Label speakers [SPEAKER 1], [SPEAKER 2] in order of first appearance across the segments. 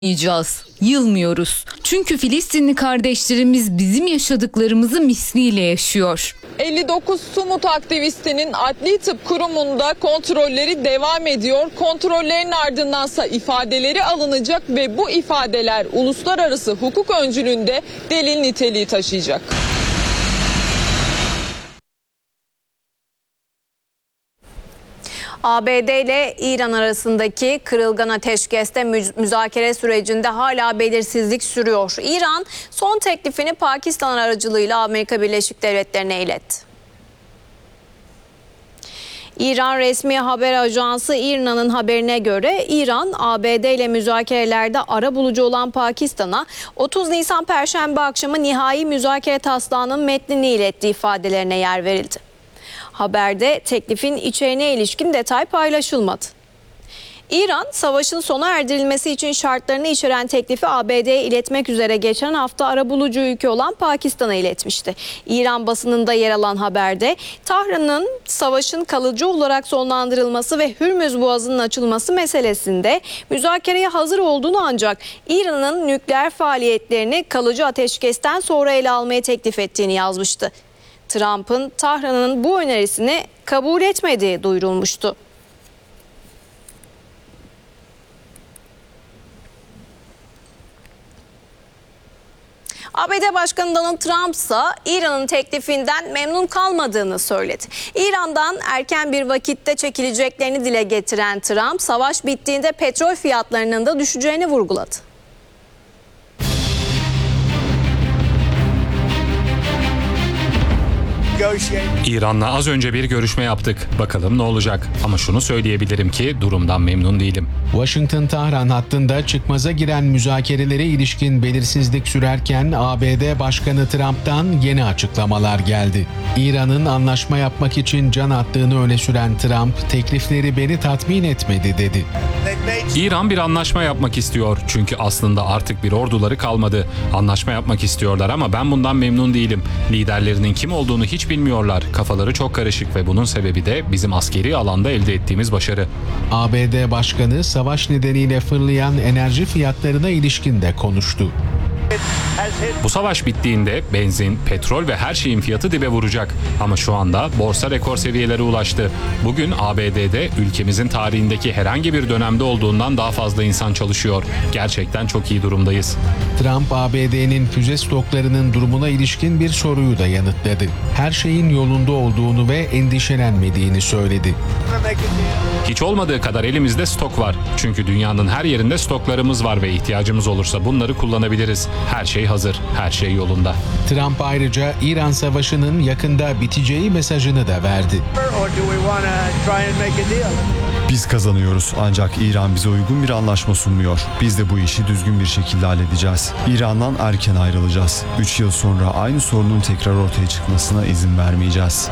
[SPEAKER 1] Yılmıyoruz. Çünkü Filistinli kardeşlerimiz bizim yaşadıklarımızı misliyle yaşıyor.
[SPEAKER 2] 59 Sumut aktivistinin Adli Tıp Kurumu'nda kontrolleri devam ediyor. Kontrollerin ardındansa ifadeleri alınacak ve bu ifadeler uluslararası hukuk öncülüğünde delil niteliği taşıyacak.
[SPEAKER 3] ABD ile İran arasındaki kırılgan ateşkeste müzakere sürecinde hala belirsizlik sürüyor. İran son teklifini Pakistan aracılığıyla Amerika Birleşik Devletleri'ne iletti. İran resmi haber ajansı İRNA'nın haberine göre İran, ABD ile müzakerelerde arabulucu olan Pakistan'a 30 Nisan Perşembe akşamı nihai müzakere taslağının metnini iletti ifadelerine yer verildi. Haberde teklifin içeriğine ilişkin detay paylaşılmadı. İran, savaşın sona erdirilmesi için şartlarını içeren teklifi ABD'ye iletmek üzere geçen hafta arabulucu ülke olan Pakistan'a iletmişti. İran basınında yer alan haberde Tahran'ın savaşın kalıcı olarak sonlandırılması ve Hürmüz Boğazı'nın açılması meselesinde müzakereye hazır olduğunu ancak İran'ın nükleer faaliyetlerini kalıcı ateşkesten sonra ele almaya teklif ettiğini yazmıştı. Trump'ın Tahran'ın bu önerisini kabul etmediği duyurulmuştu. ABD Başkanı Donald Trump ise İran'ın teklifinden memnun kalmadığını söyledi. İran'dan erken bir vakitte çekileceklerini dile getiren Trump, savaş bittiğinde petrol fiyatlarının da düşeceğini vurguladı.
[SPEAKER 4] İran'la az önce bir görüşme yaptık. Bakalım ne olacak? Ama şunu söyleyebilirim ki durumdan memnun değilim.
[SPEAKER 5] Washington-Tahran hattında çıkmaza giren müzakerelere ilişkin belirsizlik sürerken ABD Başkanı Trump'tan yeni açıklamalar geldi. İran'ın anlaşma yapmak için can attığını öne süren Trump, teklifleri beni tatmin etmedi dedi.
[SPEAKER 4] İran bir anlaşma yapmak istiyor. Çünkü aslında artık bir orduları kalmadı. Anlaşma yapmak istiyorlar ama ben bundan memnun değilim. Liderlerinin kim olduğunu hiç bilmiyorlar. Kafaları çok karışık ve bunun sebebi de bizim askeri alanda elde ettiğimiz başarı.
[SPEAKER 5] ABD Başkanı savaş nedeniyle fırlayan enerji fiyatlarına ilişkin de konuştu.
[SPEAKER 4] Bu savaş bittiğinde benzin, petrol ve her şeyin fiyatı dibe vuracak. Ama şu anda borsa rekor seviyelere ulaştı. Bugün ABD'de ülkemizin tarihindeki herhangi bir dönemde olduğundan daha fazla insan çalışıyor. Gerçekten çok iyi durumdayız.
[SPEAKER 5] Trump, ABD'nin füze stoklarının durumuna ilişkin bir soruyu da yanıtladı. Her şeyin yolunda olduğunu ve endişelenmediğini söyledi.
[SPEAKER 4] Hiç olmadığı kadar elimizde stok var. Çünkü dünyanın her yerinde stoklarımız var ve ihtiyacımız olursa bunları kullanabiliriz. Her şey hazır, her şey yolunda.
[SPEAKER 5] Trump ayrıca İran Savaşı'nın yakında biteceği mesajını da verdi.
[SPEAKER 6] Biz kazanıyoruz ancak İran bize uygun bir anlaşma sunmuyor. Biz de bu işi düzgün bir şekilde halledeceğiz. İran'dan erken ayrılacağız. 3 yıl sonra aynı sorunun tekrar ortaya çıkmasına izin vermeyeceğiz.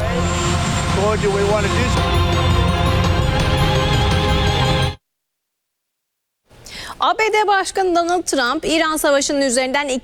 [SPEAKER 3] ABD Başkanı Donald Trump, İran Savaşı'nın üzerinden